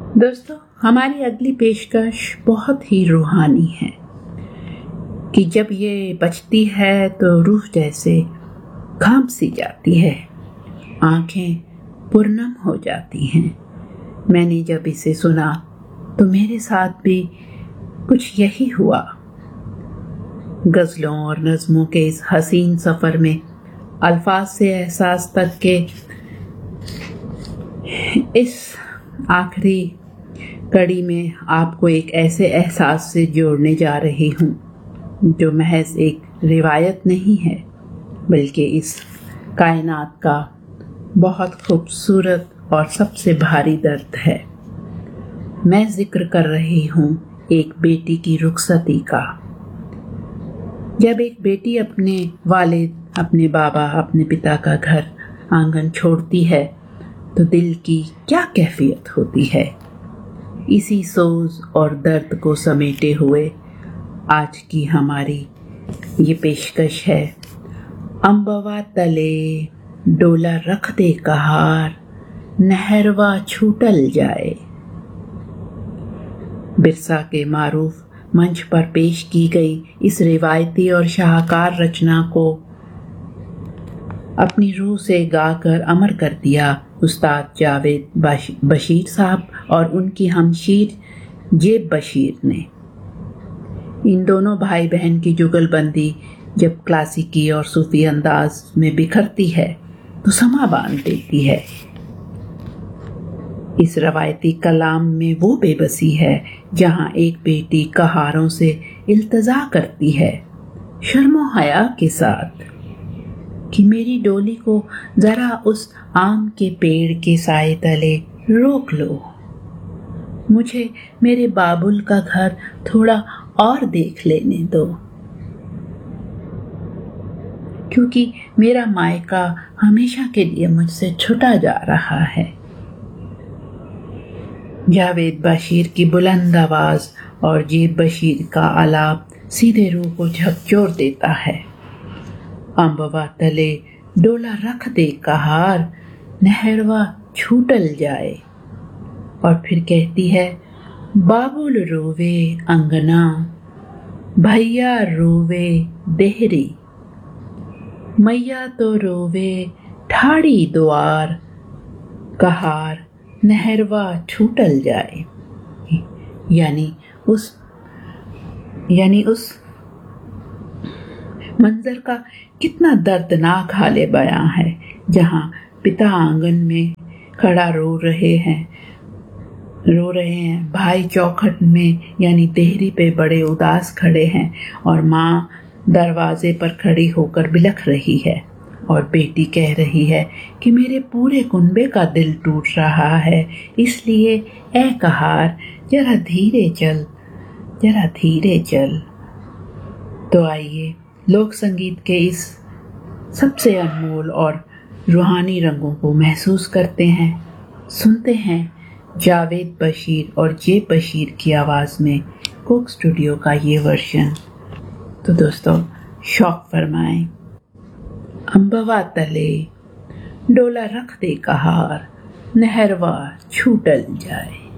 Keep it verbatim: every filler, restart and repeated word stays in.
دوستو، ہماری اگلی پیشکش بہت ہی روحانی ہے کہ جب یہ بجتی ہے تو روح جیسے کانپ سی جاتی ہے، آنکھیں پرنم ہو جاتی ہیں۔ میں نے جب اسے سنا تو میرے ساتھ بھی کچھ یہی ہوا۔ غزلوں اور نظموں کے اس حسین سفر میں الفاظ سے احساس تک کے اس آخری کڑی میں آپ کو ایک ایسے احساس سے جوڑنے جا رہی ہوں جو محض ایک روایت نہیں ہے بلکہ اس کائنات کا بہت خوبصورت اور سب سے بھاری درد ہے۔ میں ذکر کر رہی ہوں ایک بیٹی کی رخصتی کا۔ جب ایک بیٹی اپنے والد، اپنے بابا، اپنے پتا کا گھر آنگن چھوڑتی ہے تو دل کی کیا کیفیت ہوتی ہے۔ اسی سوز اور درد کو سمیٹے ہوئے آج کی ہماری یہ پیشکش ہے۔ امبوا تلے ڈولا رکھ دے کہار، نہروا چھوٹل جائے۔ برسا کے معروف منچ پر پیش کی گئی اس روایتی اور شاہکار رچنا کو اپنی روح سے گا کر امر کر دیا استاد جاوید بشیر صاحب اور ان کی ہمشیر جیب بشیر نے۔ ان دونوں بھائی بہن کی جگل بندی جب کلاسیکی اور صوفی انداز میں بکھرتی ہے تو سما باندھ دیتی ہے۔ اس روایتی کلام میں وہ بے بسی ہے جہاں ایک بیٹی کہاروں سے التجا کرتی ہے شرم و حیا کے ساتھ کہ میری ڈولی کو ذرا اس آم کے پیڑ کے سائے تلے روک لو، مجھے میرے بابل کا گھر تھوڑا اور دیکھ لینے دو، کیونکہ میرا مائکہ ہمیشہ کے لیے مجھ سے چھٹا جا رہا ہے۔ جاوید بشیر کی بلند آواز اور جیب بشیر کا آلاپ سیدھے روح کو جھکجھور دیتا ہے۔ امبوا تلے ڈولا رکھ دے کہار، نہروا چھوٹل جائے۔ اور پھر کہتی ہے، بابل رووے انگنا، بھیا رووے دہری، میاں تو رووے ٹھاڑی دوار، کہار نہروا چھوٹل جائے۔ یعنی اس یعنی اس منظر کا کتنا دردناک حال بیاں ہے جہاں پتا آنگن میں کھڑا رو رہے ہیں رو رہے ہیں بھائی چوکھٹ میں یعنی دہری پہ بڑے اداس کھڑے ہیں اور ماں دروازے پر کھڑی ہو کر بلکھ رہی ہے اور بیٹی کہہ رہی ہے کہ میرے پورے کنبے کا دل ٹوٹ رہا ہے، اس لیے اے کہار ذرا دھیرے چل ذرا دھیرے چل۔ تو آئیے لوک سنگیت کے اس سب سے انمول اور روحانی رنگوں کو محسوس کرتے ہیں، سنتے ہیں جاوید بشیر اور جیب بشیر کی آواز میں کوک اسٹوڈیو کا یہ ورژن۔ تو دوستو شوق فرمائیں۔ امبوا تلے ڈولا رکھ دے کہار، نہروا چھوٹل جائے۔